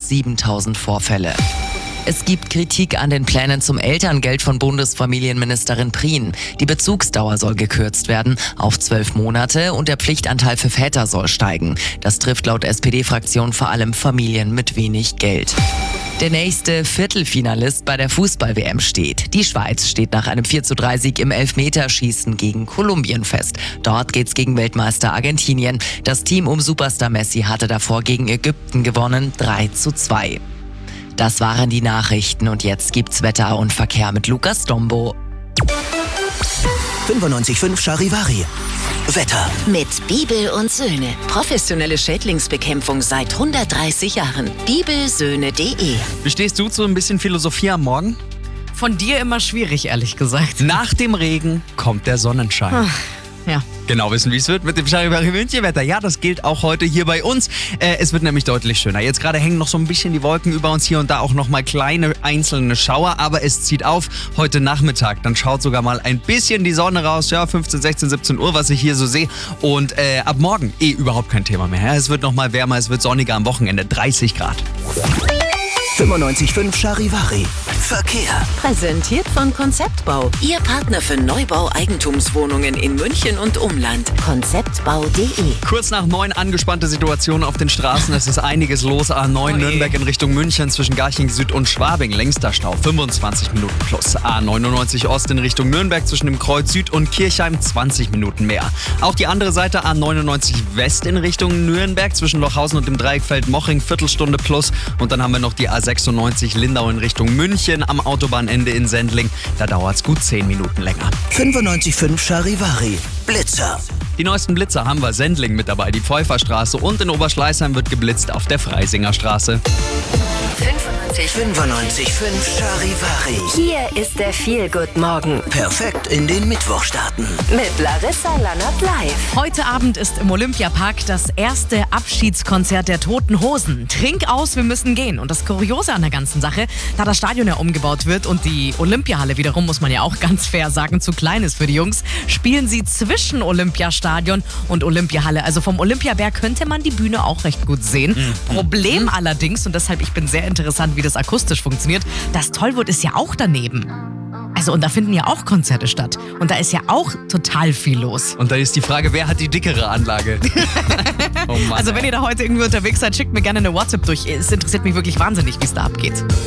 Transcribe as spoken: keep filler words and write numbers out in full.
siebentausend Vorfälle. Es gibt Kritik an den Plänen zum Elterngeld von Bundesfamilienministerin Prien. Die Bezugsdauer soll gekürzt werden auf zwölf Monate und der Pflichtanteil für Väter soll steigen. Das trifft laut S P D-Fraktion vor allem Familien mit wenig Geld. Der nächste Viertelfinalist bei der Fußball-W M steht. Die Schweiz steht nach einem vier zu drei Sieg im Elfmeterschießen gegen Kolumbien fest. Dort geht's gegen Weltmeister Argentinien. Das Team um Superstar Messi hatte davor gegen Ägypten gewonnen, drei zu zwei. Das waren die Nachrichten und jetzt gibt's Wetter und Verkehr mit Lukas Dombo. fünfundneunzig Komma fünf Charivari. Wetter. Mit Bibel und Söhne. Professionelle Schädlingsbekämpfung seit hundertdreißig Jahren. bibelsöhne punkt de. Wie stehst du zu ein bisschen Philosophie am Morgen? Von dir immer schwierig, ehrlich gesagt. Nach dem Regen kommt der Sonnenschein. Ach, ja. Genau wissen, wie es wird mit dem Charivari München-Wetter. Ja, das gilt auch heute hier bei uns. Äh, es wird nämlich deutlich schöner. Jetzt gerade hängen noch so ein bisschen die Wolken über uns, hier und da auch noch mal kleine einzelne Schauer, aber es zieht auf. Heute Nachmittag, dann schaut sogar mal ein bisschen die Sonne raus. Ja, fünfzehn, sechzehn, siebzehn Uhr, was ich hier so sehe. Und äh, ab morgen eh überhaupt kein Thema mehr. Ja, es wird noch mal wärmer, es wird sonniger am Wochenende, dreißig Grad. fünfundneunzig Komma fünf Charivari. Verkehr. Präsentiert von Konzeptbau. Ihr Partner für Neubau Eigentumswohnungen in München und Umland. konzeptbau punkt de. Kurz nach neun angespannte Situationen auf den Straßen. Es ist einiges los. A neun Oh je. Nürnberg in Richtung München zwischen Garching Süd und Schwabing. Längster Stau, fünfundzwanzig Minuten plus. A neunundneunzig Ost in Richtung Nürnberg zwischen dem Kreuz Süd und Kirchheim, zwanzig Minuten mehr. Auch die andere Seite, A neunundneunzig West in Richtung Nürnberg zwischen Lochhausen und dem Dreieckfeld Moching, Viertelstunde plus. Und dann haben wir noch die A sechsundneunzig Lindau in Richtung München am Autobahnende in Sendling. Da dauert es gut zehn Minuten länger. fünfundneunzig Komma fünf Charivari. Blitzer. Die neuesten Blitzer haben wir. Sendling mit dabei, die Pfeuferstraße und in Oberschleißheim wird geblitzt auf der Freisingerstraße. fünfundneunzig Komma fünf Charivari. Hier ist der Feel-Good-Morgen Perfekt in den Mittwoch starten. mit Larissa Lannert live. Heute Abend ist im Olympiapark das erste Abschiedskonzert der Toten Hosen. Trink aus, wir müssen gehen. Und das Kuriose an der ganzen Sache, da das Stadion ja umgebaut wird und die Olympiahalle wiederum, muss man ja auch ganz fair sagen, zu klein ist für die Jungs, spielen sie zwischen Olympiastadion und Olympiahalle. Also vom Olympiaberg könnte man die Bühne auch recht gut sehen. Mhm. Problem allerdings, und deshalb ich bin sehr interessant, wie das akustisch funktioniert, das Tollwood ist ja auch daneben. Also und da finden ja auch Konzerte statt. Und da ist ja auch total viel los. Und da ist die Frage, wer hat die dickere Anlage? Oh Mann, Also wenn ihr da heute irgendwie unterwegs seid, schickt mir gerne eine WhatsApp durch. Es interessiert mich wirklich wahnsinnig, wie es da abgeht.